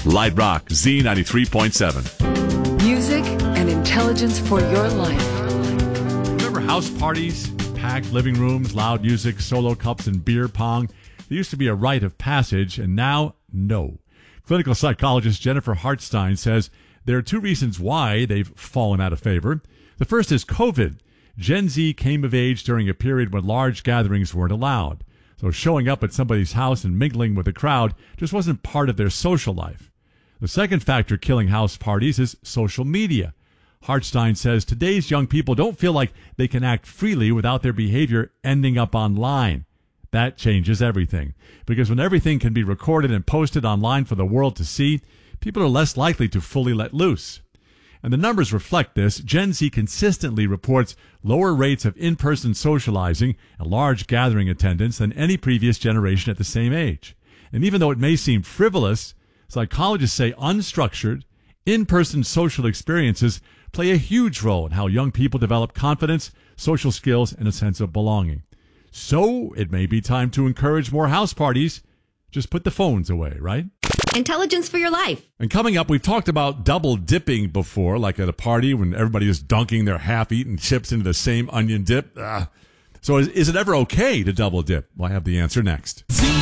Light Rock Z93.7. Music and intelligence for your life. Remember house parties, packed living rooms, loud music, solo cups, and beer pong? There used to be a rite of passage, and now, no. Clinical psychologist Jennifer Hartstein says there are two reasons why they've fallen out of favor. The first is COVID. Gen Z came of age during a period when large gatherings weren't allowed. So showing up at somebody's house and mingling with the crowd just wasn't part of their social life. The second factor killing house parties is social media. Hartstein says today's young people don't feel like they can act freely without their behavior ending up online. That changes everything. Because when everything can be recorded and posted online for the world to see, people are less likely to fully let loose. And the numbers reflect this. Gen Z consistently reports lower rates of in-person socializing and large gathering attendance than any previous generation at the same age. And even though it may seem frivolous, psychologists say unstructured, in-person social experiences play a huge role in how young people develop confidence, social skills, and a sense of belonging. So it may be time to encourage more house parties. Just put the phones away, right? Intelligence for your life. And coming up, we've talked about double dipping before, like at a party when everybody is dunking their half-eaten chips into the same onion dip. So is it ever okay to double dip? Well, I have the answer next.